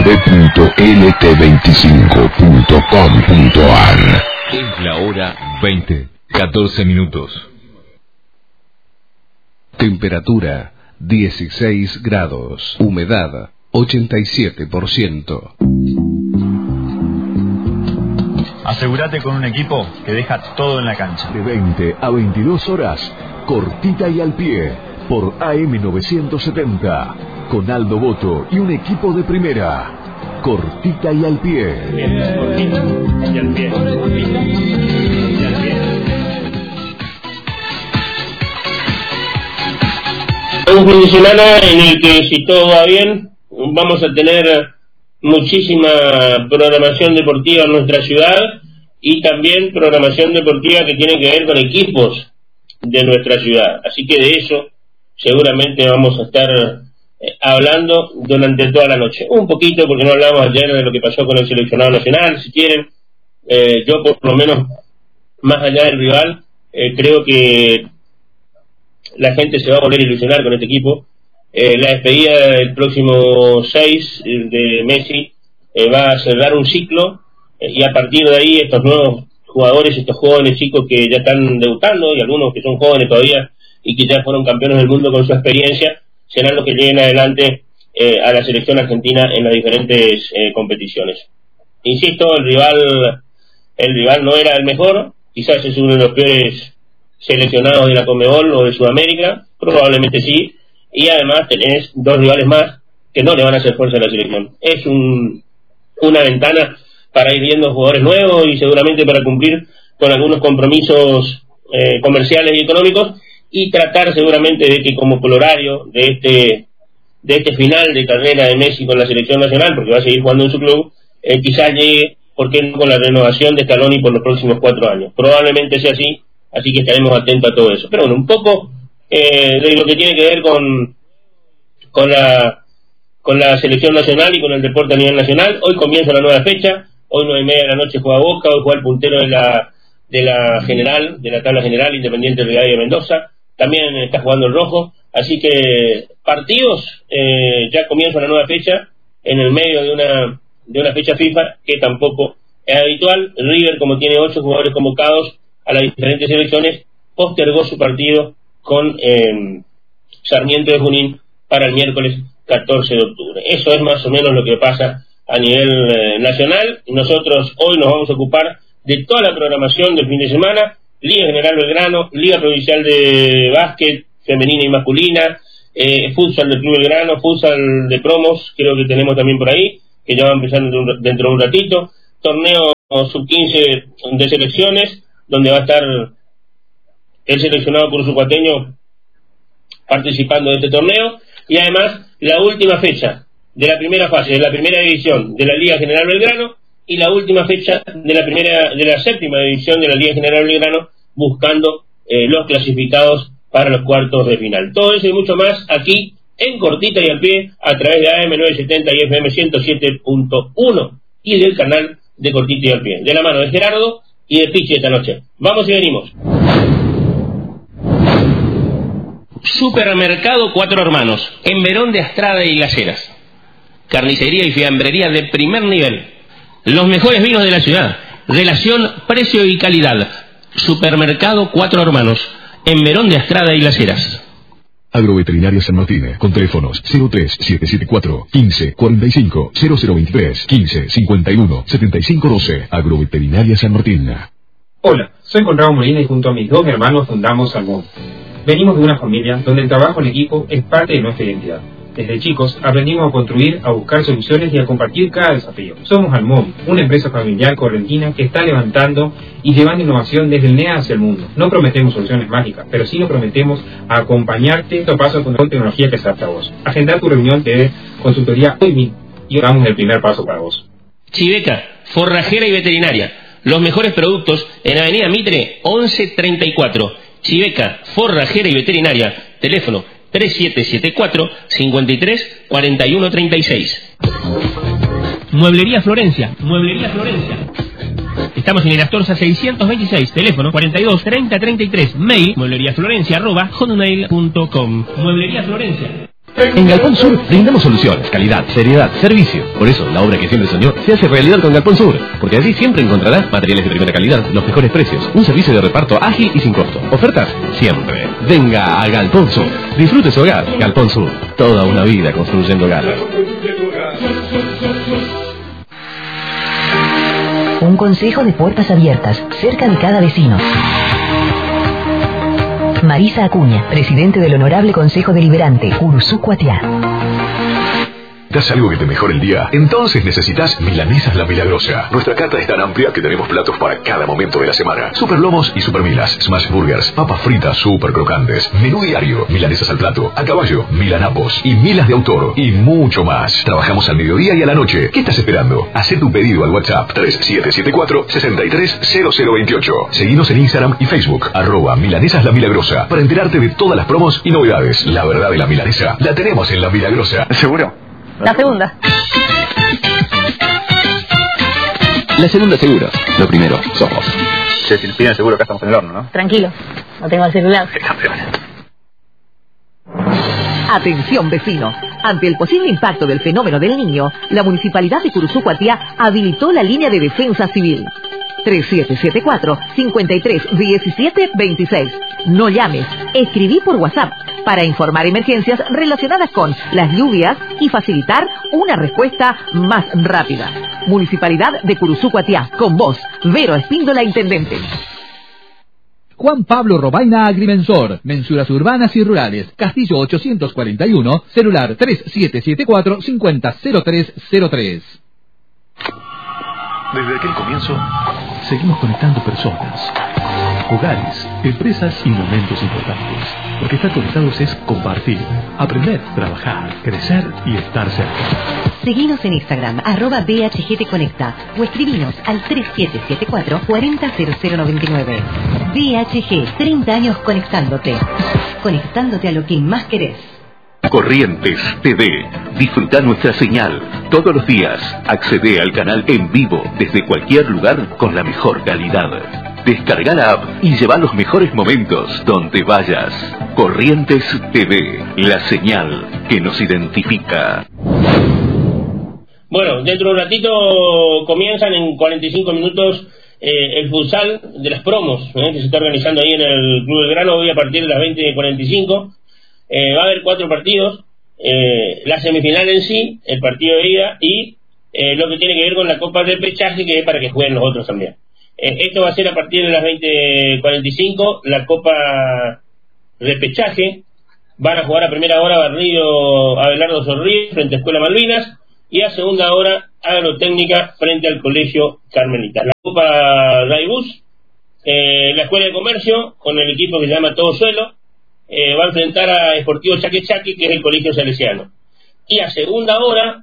www.lt25.com.ar. Es la hora 20:14 minutos. Temperatura 16 grados. Humedad 87%. Asegúrate con un equipo que deja todo en la cancha. De 20 a 22 horas, cortita y al pie, por AM970, con Aldo Boto y un equipo de primera. Cortita y al pie. Cortita y al pie. Cortita y al pie. Un fin de semana en el que, si todo va bien, vamos a tener muchísima programación deportiva en nuestra ciudad y también programación deportiva que tiene que ver con equipos de nuestra ciudad. Así que de eso seguramente vamos a estar hablando durante toda la noche. Un poquito, porque no hablamos ayer de lo que pasó con el seleccionado nacional, si quieren. Yo por lo menos, más allá del rival, creo que la gente se va a volver a ilusionar con este equipo. La despedida del próximo 6 de Messi va a cerrar un ciclo, y a partir de ahí estos nuevos jugadores, estos jóvenes chicos que ya están debutando, y algunos que son jóvenes todavía y que ya fueron campeones del mundo con su experiencia, serán los que lleguen adelante a la selección argentina en las diferentes competiciones. Insisto, el rival no era el mejor, quizás es uno de los peores seleccionados de la Conmebol o de Sudamérica, probablemente sí, y además tenés dos rivales más que no le van a hacer fuerza a la selección. Es una ventana para ir viendo jugadores nuevos y seguramente para cumplir con algunos compromisos comerciales y económicos, y tratar seguramente de que como colorario de este final de carrera de Messi con la selección nacional, porque va a seguir jugando en su club, quizás llegue, ¿por qué no?, con la renovación de Scaloni por los próximos 4 años. Probablemente sea así que estaremos atentos a todo eso. Pero bueno, un poco de lo que tiene que ver con la selección nacional y con el deporte a nivel nacional. Hoy comienza la nueva fecha, hoy 9:30 de la noche juega Boca, hoy juega el puntero de la tabla general, Independiente Rivadavia de Mendoza, también está jugando el Rojo, así que partidos, ya comienza la nueva fecha, en el medio de una fecha FIFA que tampoco es habitual. River, como tiene 8 jugadores convocados a las diferentes selecciones, postergó su partido con Sarmiento de Junín para el miércoles 14 de octubre. Eso es más o menos lo que pasa a nivel nacional. Nosotros hoy nos vamos a ocupar de toda la programación del fin de semana: Liga General Belgrano, Liga Provincial de Básquet femenina y masculina, futsal del Club Belgrano, futsal de promos, creo que tenemos también por ahí, que ya va a empezar dentro de un ratito, torneo sub-15 de selecciones, donde va a estar el seleccionado cursucuateño participando de este torneo, y además la última fecha de la primera fase de la primera división de la Liga General Belgrano y la última fecha de la séptima división de la Liga General Belgrano, buscando los clasificados para los cuartos de final. Todo eso y mucho más aquí en Cortita y al Pie, a través de AM970 y FM 107.1 y del canal de Cortita y al Pie, de la mano de Gerardo y de Pichi esta noche. Vamos y venimos. Supermercado Cuatro Hermanos, en Verón de Astrada y Las Heras. Carnicería y fiambrería de primer nivel. Los mejores vinos de la ciudad. Relación precio y calidad. Supermercado Cuatro Hermanos, en Verón de Astrada y Las Heras. Agroveterinaria San Martín, con teléfonos 03774 1545 0023 1551 7512. Agroveterinaria San Martín. Hola, soy Conrado Molina y junto a mis 2 hermanos fundamos Almón. Venimos de una familia donde el trabajo en equipo es parte de nuestra identidad. Desde chicos aprendimos a construir, a buscar soluciones y a compartir cada desafío. Somos Almón, una empresa familiar correntina que está levantando y llevando innovación desde el NEA hacia el mundo. No prometemos soluciones mágicas, pero sí nos prometemos a acompañarte paso a paso con tecnología que se adapta a vos. Agendar tu reunión de consultoría hoy mismo y damos el primer paso para vos. Chiveca, forrajera y veterinaria. Los mejores productos en Avenida Mitre 1134. Chiveca, forrajera y veterinaria. Teléfono 3774 53 41 36. Mueblería Florencia. Estamos en el Astorza 626, teléfono 42 30 33, mail muebleriaflorencia@hotmail.com. Mueblería Florencia. En Galpón Sur brindamos soluciones, calidad, seriedad, servicio. Por eso, la obra que siempre soñó se hace realidad con Galpón Sur. Porque allí siempre encontrarás materiales de primera calidad, los mejores precios, un servicio de reparto ágil y sin costo. Ofertas siempre. Venga a Galpón Sur. Disfrute su hogar. Galpón Sur. Toda una vida construyendo hogar. Un consejo de puertas abiertas, cerca de cada vecino. Marisa Acuña, presidente del Honorable Consejo Deliberante, Curuzú Cuatiá. ¿Das algo que te mejore el día? Entonces necesitas Milanesas La Milagrosa. Nuestra carta es tan amplia que tenemos platos para cada momento de la semana. Super lomos y super milas, smash burgers, papas fritas super crocantes, menú diario, milanesas al plato, a caballo, milanapos y milas de autor y mucho más. Trabajamos al mediodía y a la noche. ¿Qué estás esperando? Haz tu pedido al WhatsApp 3774-630028. Seguinos en Instagram y Facebook, @Milanesas La Milagrosa, para enterarte de todas las promos y novedades. La verdad de la milanesa la tenemos en La Milagrosa. ¿Seguro? La segunda. La segunda seguro. Lo primero, somos. Che, si nos piden seguro, acá estamos en el horno, ¿no? Tranquilo, no tengo el celular. Atención, vecino. Ante el posible impacto del fenómeno del Niño, la Municipalidad de Curuzú Cuatiá habilitó la línea de defensa civil. 3774-531726. No llames, escribí por WhatsApp para informar emergencias relacionadas con las lluvias y facilitar una respuesta más rápida. Municipalidad de Curuzú Cuatiá, con vos, Vero Espíndola, intendente. Juan Pablo Robaina Agrimensor, mensuras urbanas y rurales, Castillo 841, celular 3774-500303. Desde aquel comienzo, seguimos conectando personas, hogares, empresas y momentos importantes. Porque estar conectados es compartir, aprender, trabajar, crecer y estar cerca. Seguinos en Instagram, @BHG te conecta, o escribinos al 3774-400099. BHG, 30 años conectándote. Conectándote a lo que más querés. Corrientes TV. Disfruta nuestra señal todos los días. Accede al canal en vivo desde cualquier lugar con la mejor calidad. Descarga la app y lleva los mejores momentos donde vayas. Corrientes TV, la señal que nos identifica. Bueno, dentro de un ratito comienzan en 45 minutos el futsal de las promos, que se está organizando ahí en el Club del Grano, hoy a partir de las 20:45. Va a haber 4 partidos, la semifinal en sí, el partido de ida y lo que tiene que ver con la Copa de Repechaje, que es para que jueguen los otros también. Esto va a ser a partir de las 20:45, la Copa Repechaje. Van a jugar a primera hora Barrio Abelardo Sorríes frente a Escuela Malvinas y a segunda hora Agrotécnica frente al Colegio Carmelita. La Copa Daibús, la Escuela de Comercio con el equipo que se llama Todo Suelo, va a enfrentar a Esportivo Chaque Chaque, que es el Colegio Salesiano. Y a segunda hora,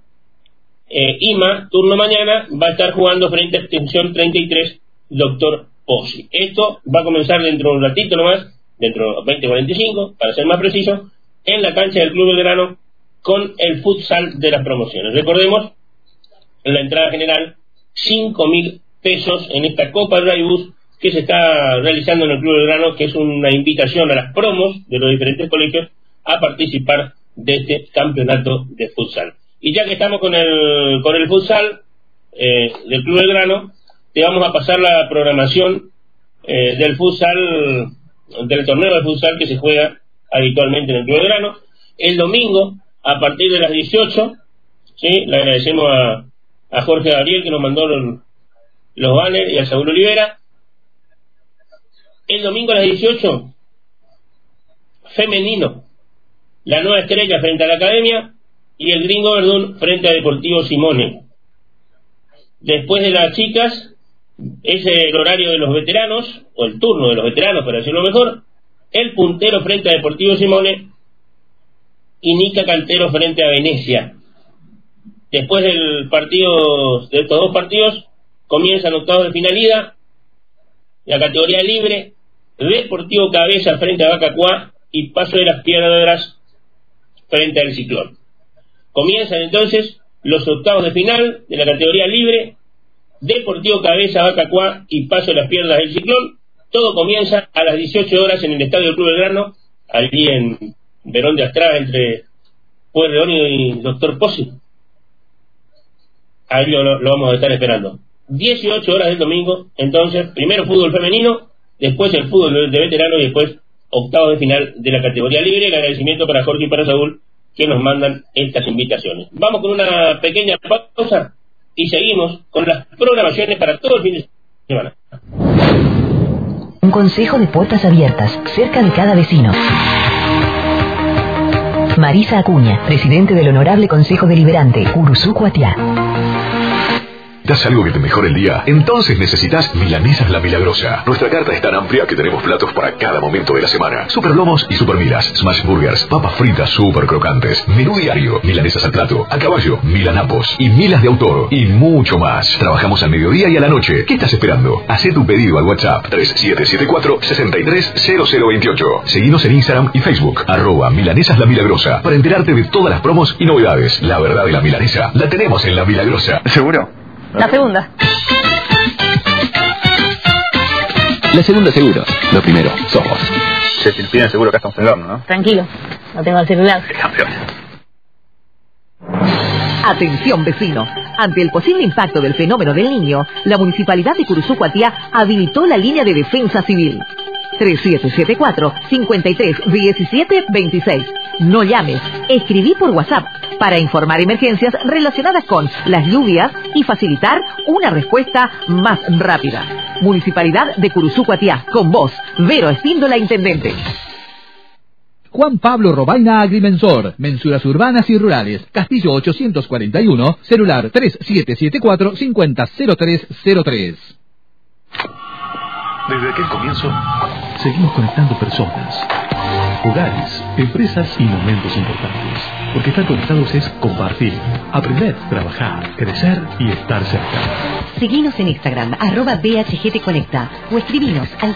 IMA, turno mañana, va a estar jugando frente a Extensión 33, Doctor Pozzi. Esto va a comenzar dentro de un ratito nomás, dentro de 20:45, para ser más preciso, en la cancha del Club Belgrano, con el futsal de las promociones. Recordemos, en la entrada general, 5.000 pesos en esta Copa Raibus que se está realizando en el Club Belgrano, que es una invitación a las promos de los diferentes colegios a participar de este campeonato de futsal. Y ya que estamos con el futsal del Club Belgrano, te vamos a pasar la programación del futsal, del torneo de futsal que se juega habitualmente en el Club Belgrano. El domingo, a partir de las 18, ¿sí? Le agradecemos a Jorge Gabriel que nos mandó los banners y a Saúl Olivera. El domingo a las 18, femenino, la Nueva Estrella frente a la Academia y el Gringo Verdún frente a Deportivo Simone. Después de las chicas, es el horario de los veteranos, o el turno de los veteranos, para decirlo mejor, el Puntero frente a Deportivo Simone y Nica Cantero frente a Venecia. Después del partido, de estos dos partidos, comienzan octavos de finalidad, la categoría libre, Deportivo Cabeza frente a Vacacuá y Paso de las Piedras frente al Ciclón. Comienzan entonces los octavos de final de la categoría libre, Deportivo Cabeza, Vacacuá y Paso de las Piedras del Ciclón. Todo comienza a las 18 horas en el Estadio Club Belgrano, allí en Verón de Astrada, entre Pueyrredón y Doctor Pozzi. Ahí lo vamos a estar esperando. 18 horas del domingo, entonces, primero fútbol femenino, después el fútbol de veteranos y después octavos de final de la categoría libre. El agradecimiento para Jorge y para Saúl que nos mandan estas invitaciones. Vamos con una pequeña pausa y seguimos con las programaciones para todo el fin de semana. Un consejo de puertas abiertas, cerca de cada vecino. Marisa Acuña, presidente del Honorable Consejo Deliberante, Curuzú Cuatiá. ¿Das algo que te mejore el día? Entonces necesitas Milanesas La Milagrosa. Nuestra carta es tan amplia que tenemos platos para cada momento de la semana. Super lomos y super milas, smash burgers, papas fritas super crocantes, menú diario, milanesas al plato, a caballo, milanapos y milas de autor y mucho más. Trabajamos al mediodía y a la noche. ¿Qué estás esperando? Hacé tu pedido al WhatsApp 3774-630028. Seguinos en Instagram y Facebook, @Milanesas La Milagrosa, para enterarte de todas las promos y novedades. La verdad de la milanesa la tenemos en La Milagrosa. ¿Seguro? La segunda. La segunda seguro. Lo primero, sos vos. Se tiene seguro que estamos en el horno, ¿no? Tranquilo, no tengo el celular. Campeón. Atención vecino, ante el posible impacto del fenómeno del Niño, la Municipalidad de Curuzú Cuatiá habilitó la línea de defensa civil. 3774-531726. No llames, escribí por WhatsApp para informar emergencias relacionadas con las lluvias y facilitar una respuesta más rápida. Municipalidad de Curuzú Cuatiá, con vos, Vero Espíndola, intendente. Juan Pablo Robaina Agrimensor, mensuras urbanas y rurales, Castillo 841, celular 3774-500303. Desde aquel comienzo, seguimos conectando personas, hogares, empresas y momentos importantes. Porque estar conectados es compartir, aprender, trabajar, crecer y estar cerca. Seguinos en Instagram, @BHG te conecta, o escribinos al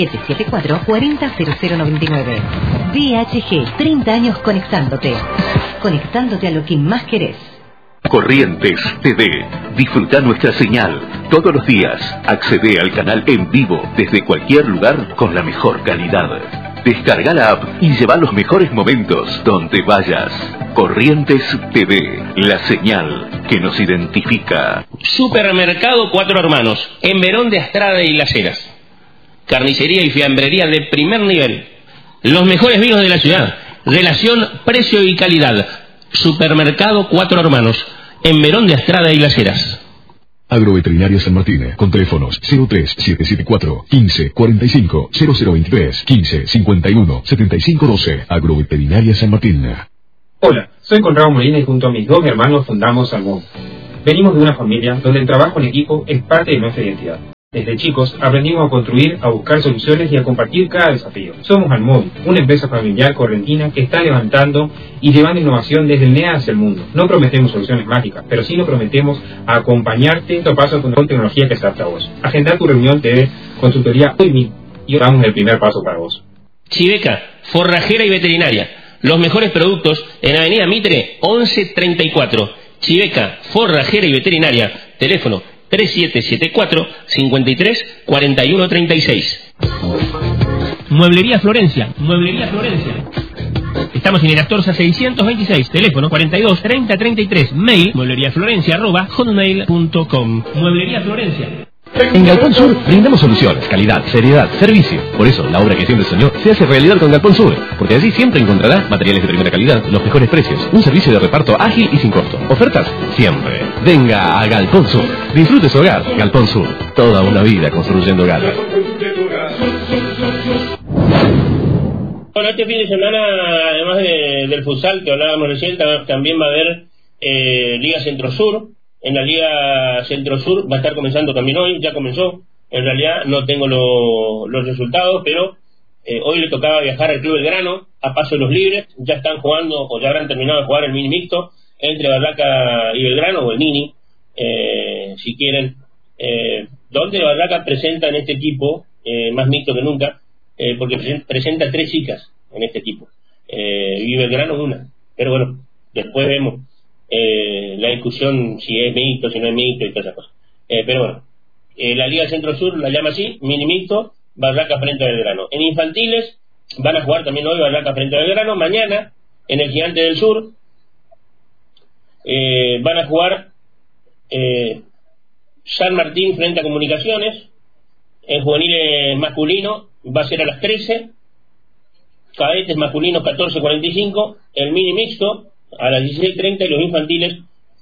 3774-400099. BHG, 30 años conectándote. Conectándote a lo que más querés. Corrientes TV. Disfruta nuestra señal todos los días. Accede al canal en vivo desde cualquier lugar con la mejor calidad. Descarga la app y lleva los mejores momentos donde vayas. Corrientes TV, la señal que nos identifica. Supermercado Cuatro Hermanos, en Verón de Astrada y Las Heras. Carnicería y fiambrería de primer nivel. Los mejores vinos de la ciudad. Relación precio y calidad. Supermercado Cuatro Hermanos, en Verón de Astrada y Las Heras. Agroveterinaria San Martín, con teléfonos 03774 1545 0023 1551 7512. Agroveterinaria San Martín. Hola, soy Conrado Molina y junto a mis dos hermanos fundamos Almón. Venimos de una familia donde el trabajo en equipo es parte de nuestra identidad. Desde chicos aprendimos a construir, a buscar soluciones y a compartir cada desafío. Somos Almóvil, una empresa familiar correntina que está levantando y llevando innovación desde el NEA hacia el mundo. No prometemos soluciones mágicas, pero sí nos prometemos a acompañarte paso a paso con tecnología que se adapta a vos. Agenda tu reunión de consultoría hoy mismo y damos el primer paso para vos. Chiveca, forrajera y veterinaria. Los mejores productos en Avenida Mitre 1134. Chiveca, forrajera y veterinaria. Teléfono 3774-534136. Mueblería Florencia. Mueblería Florencia. Estamos en el Astorza 626, teléfono 42 30 33, mail muebleriaflorencia@hotmail.com. Mueblería Florencia. En Galpón Sur brindamos soluciones, calidad, seriedad, servicio. Por eso, la obra que siempre soñó se hace realidad con Galpón Sur. Porque allí siempre encontrará materiales de primera calidad, los mejores precios, un servicio de reparto ágil y sin costo. Ofertas siempre. Venga a Galpón Sur. Disfrute su hogar. Galpón Sur. Toda una vida construyendo hogares. Bueno, este fin de semana, además del futsal que hablábamos recién, también va a haber Liga Centro-Sur. En la Liga Centro-Sur va a estar comenzando también hoy, ya comenzó. En realidad no tengo los resultados, pero hoy le tocaba viajar al Club Belgrano a paso de los libres. Ya están jugando, o ya habrán terminado de jugar el mini mixto entre Barraca y Belgrano, o el mini, si quieren, donde Barraca presenta en este equipo, más mixto que nunca, porque presenta 3 chicas en este equipo, y Belgrano una. Pero bueno, después vemos la discusión si es mixto, si no es mixto y todas esas cosas. Pero bueno, la Liga Centro-Sur la llama así, mini mixto, Barraca frente a Belgrano. En infantiles van a jugar también hoy Barraca frente a Belgrano. Mañana, en el Gigante del Sur, van a jugar San Martín frente a Comunicaciones. El juvenil masculino va a ser a las 13, cadetes masculinos 14:45, el mini mixto a las 16:30 y los infantiles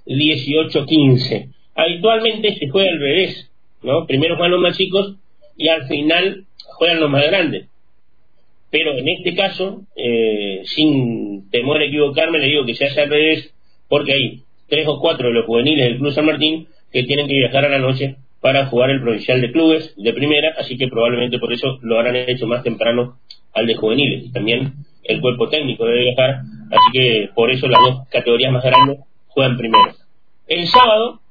18:15. Habitualmente se juega al revés, ¿no? Primero juegan los más chicos y al final juegan los más grandes. Pero en este caso, sin temor a equivocarme, le digo que se hace al revés, porque hay 3 o 4 de los juveniles del Club San Martín que tienen que viajar a la noche para jugar el provincial de clubes de primera, así que probablemente por eso lo habrán hecho más temprano al de juveniles. Y también el cuerpo técnico debe viajar, así que por eso las 2 categorías más grandes juegan primero. El sábado,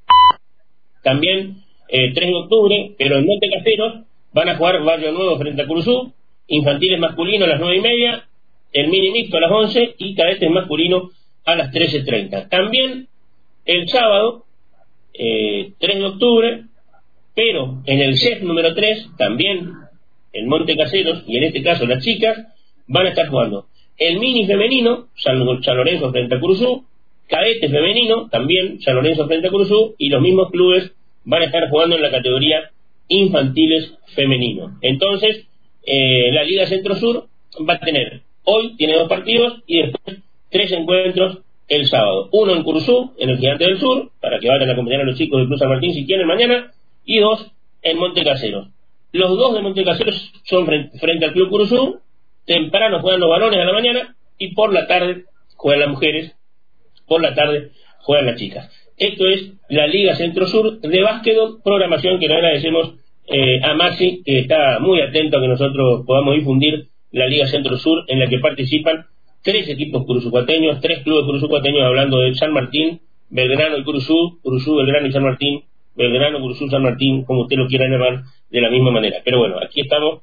también 3 de octubre, pero en Montecaseros van a jugar Barrio Nuevo frente a Curuzú, infantiles masculinos a las 9:30, el mini mixto a las 11 y cadetes masculinos a las 13:30. También el sábado, 3 de octubre, pero en el CEF número 3, también en Montecaseros, y en este caso las chicas, van a estar jugando el mini femenino, San Lorenzo frente a Curuzú, cadete femenino, también San Lorenzo frente a Curuzú, y los mismos clubes van a estar jugando en la categoría infantiles femenino. Entonces, la Liga Centro Sur va a tener, hoy tiene 2 partidos y después 3 encuentros el sábado. 1 en Curuzú, en el Gigante del Sur, para que vayan a acompañar a los chicos del Club San Martín si quieren mañana, y 2 en Montecaseros. Los 2 de Montecaseros son frente al Club Curuzú, temprano juegan los varones a la mañana, y por la tarde juegan las mujeres, por la tarde juegan las chicas. Esto es la Liga Centro Sur de básquetbol, programación que le agradecemos a Maxi, que está muy atento a que nosotros podamos difundir la Liga Centro Sur, en la que participan 3 equipos curuzucuateños, 3 clubes curuzucuateños, hablando de San Martín, Belgrano y Curuzú, Belgrano y San Martín, Belgrano, Curuzú, San Martín, como usted lo quiera llamar, de la misma manera. Pero bueno, aquí estamos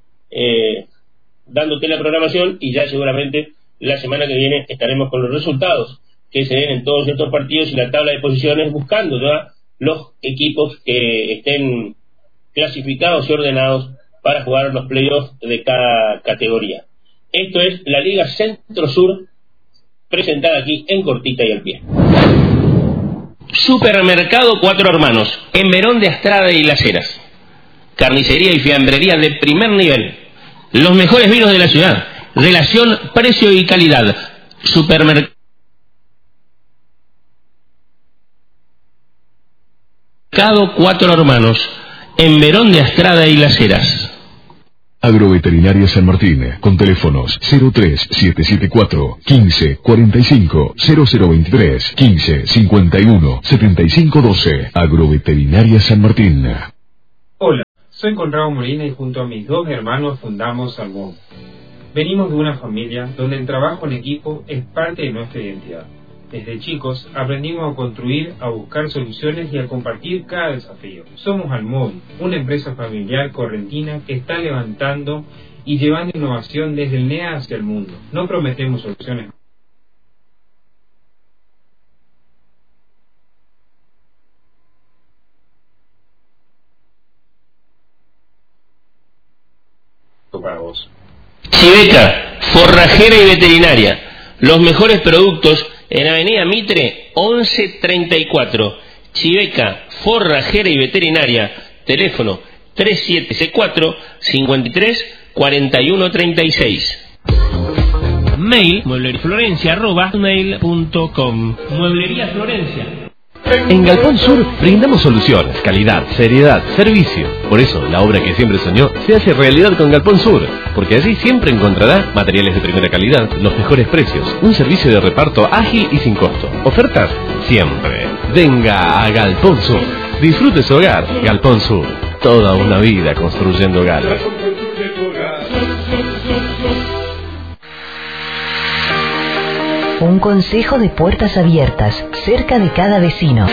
dándote la programación, y ya seguramente la semana que viene estaremos con los resultados que se den en todos estos partidos y la tabla de posiciones, buscando ya los equipos que estén clasificados y ordenados para jugar los playoffs de cada categoría. Esto es la Liga Centro Sur, presentada aquí en cortita y al pie. Supermercado Cuatro Hermanos, en Verón de Astrada y Las Heras. Carnicería y fiambrería de primer nivel. Los mejores vinos de la ciudad. Relación precio y calidad. Supermercado Cuatro Hermanos, en Verón de Astrada y Las Heras. Agroveterinaria San Martín, con teléfonos 03774 1545 0023 1551 7512. Agroveterinaria San Martín. Hola, soy Conrado Molina y junto a mis 2 hermanos fundamos Salmón. Venimos de una familia donde el trabajo en equipo es parte de nuestra identidad. Desde chicos aprendimos a construir, a buscar soluciones y a compartir cada desafío. Somos Almóvil, una empresa familiar correntina que está levantando y llevando innovación desde el NEA hacia el mundo. No prometemos soluciones para vos. Chiveca, forrajera y veterinaria. Los mejores productos en Avenida Mitre 1134. Chiveca, forrajera y veterinaria. Teléfono 3764 53 41 36. Mail muebleriaflorencia@mail.com. Mueblería Florencia. En Galpón Sur brindamos soluciones, calidad, seriedad, servicio. Por eso, la obra que siempre soñó se hace realidad con Galpón Sur, porque allí siempre encontrará materiales de primera calidad, los mejores precios, un servicio de reparto ágil y sin costo. Ofertas siempre. Venga a Galpón Sur. Disfrute su hogar. Galpón Sur. Toda una vida construyendo hogares. Un consejo de puertas abiertas, cerca de cada vecino.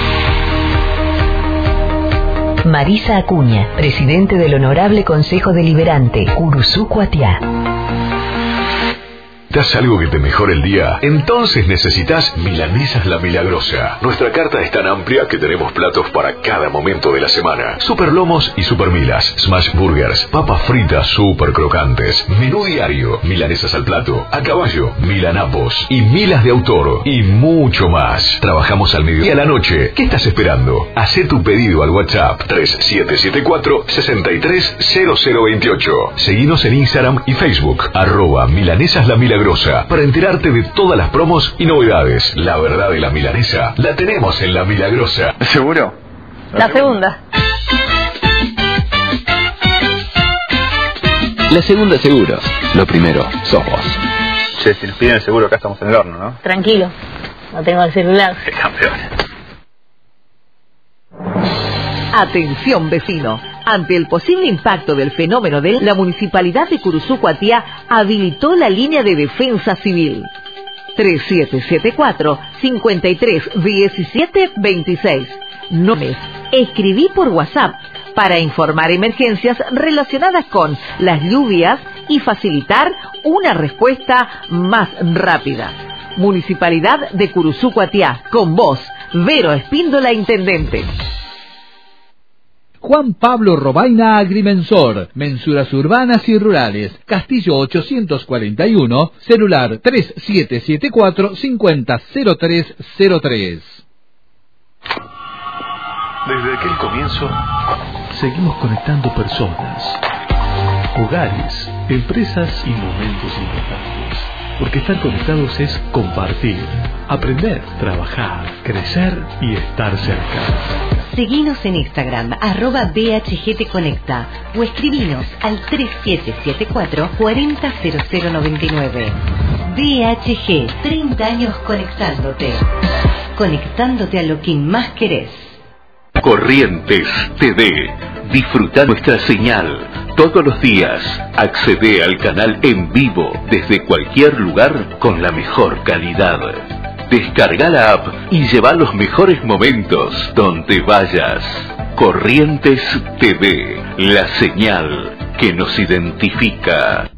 Marisa Acuña, presidente del Honorable Consejo Deliberante, Curuzú Cuatiá. ¿Necesitas algo que te mejore el día? Entonces necesitas Milanesas La Milagrosa. Nuestra carta es tan amplia que tenemos platos para cada momento de la semana. Superlomos y supermilas, smash burgers, papas fritas super crocantes, menú diario, milanesas al plato, a caballo, milanapos y milas de autor y mucho más. Trabajamos al mediodía a la noche. ¿Qué estás esperando? Hacé tu pedido al WhatsApp 3774-630028. Seguinos en Instagram y Facebook, @Milanesas La Milagrosa, para enterarte de todas las promos y novedades. La verdad de la milanesa la tenemos en La Milagrosa. ¿Seguro? La segunda. La segunda seguro. Lo primero, sos vos. Che, si nos piden el seguro, acá estamos en el horno, ¿no? Tranquilo, no tengo el celular. ¡Qué campeón! Atención vecino, ante el posible impacto del fenómeno la Municipalidad de Curuzú Cuatiá habilitó la línea de defensa civil 3774-531726. Nombres, escribí por WhatsApp para informar emergencias relacionadas con las lluvias y facilitar una respuesta más rápida. Municipalidad de Curuzú Cuatiá, con vos, Vero Espíndola, intendente. Juan Pablo Robaina Agrimensor, mensuras urbanas y rurales, Castillo 841, celular 3774-500303. Desde aquel comienzo, seguimos conectando personas, hogares, empresas y momentos importantes. Porque estar conectados es compartir, aprender, trabajar, crecer y estar cerca. Seguinos en Instagram, @BHGTconecta, o escribinos al 3774-400099. BHG, 30 años conectándote. Conectándote a lo que más querés. Corrientes TV. Disfruta nuestra señal. Todos los días, accede al canal en vivo desde cualquier lugar con la mejor calidad. Descarga la app y lleva los mejores momentos donde vayas. Corrientes TV, la señal que nos identifica.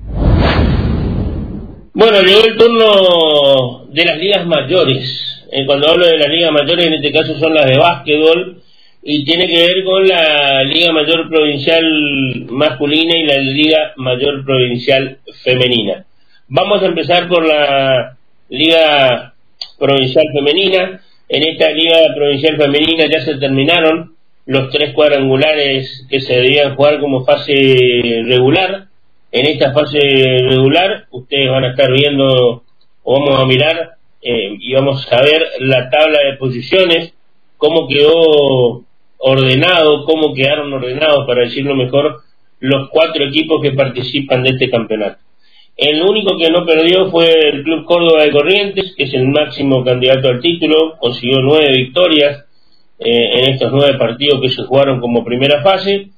Bueno, llegó el turno de las ligas mayores. Cuando hablo de las ligas mayores, en este caso son las de básquetbol, y tiene que ver con la Liga Mayor Provincial masculina y la Liga Mayor Provincial femenina. Vamos a empezar por la Liga Provincial femenina. En esta Liga Provincial femenina ya se terminaron los 3 cuadrangulares que se debían jugar como fase regular. En esta fase regular ustedes van a estar viendo, o vamos a mirar y vamos a ver la tabla de posiciones, cómo quedó ordenado, cómo quedaron ordenados, para decirlo mejor, los 4 equipos que participan de este campeonato. El único que no perdió fue el Club Córdoba de Corrientes, que es el máximo candidato al título, consiguió 9 victorias en estos 9 partidos que se jugaron como primera fase,